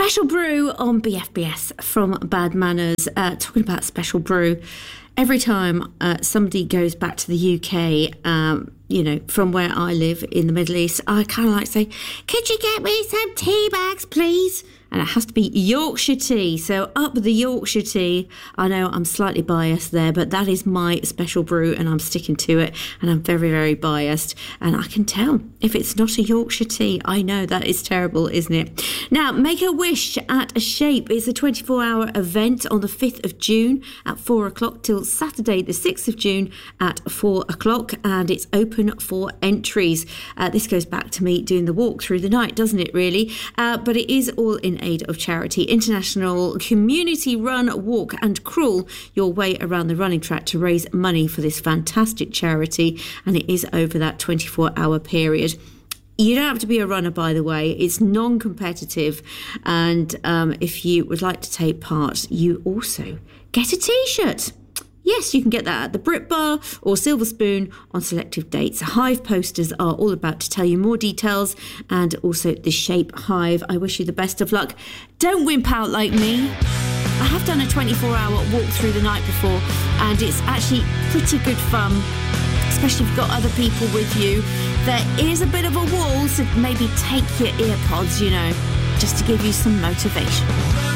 Special Brew on BFBS from Bad Manners. Talking about Special Brew, every time somebody goes back to the UK, from where I live in the Middle East, I kind of like to say, could you get me some tea bags, please? And it has to be Yorkshire tea. So up the Yorkshire tea. I know I'm slightly biased there, but that is my Special Brew and I'm sticking to it. And I'm very, very biased. And I can tell if it's not a Yorkshire tea. I know that is terrible, isn't it? Now, Make a Wish at a Shape is a 24-hour event on the 5th of June at 4 o'clock till Saturday the 6th of June at 4 o'clock. And it's open for entries. This goes back to me doing the walk through the night, doesn't it, really? But it is all in aid of charity. International community run, walk and crawl your way around the running track to raise money for this fantastic charity, and it is over that 24-hour period. You don't have to be a runner, by the way. It's non-competitive, and if you would like to take part, you also get a t-shirt. Yes, you can get that at the Brit Bar or Silver Spoon on selective dates. Hive posters are all about to tell you more details, and also the Shape Hive. I wish you the best of luck. Don't wimp out like me. I have done a 24-hour walk through the night before, and it's actually pretty good fun, especially if you've got other people with you. There is a bit of a wall, so maybe take your earpods, just to give you some motivation.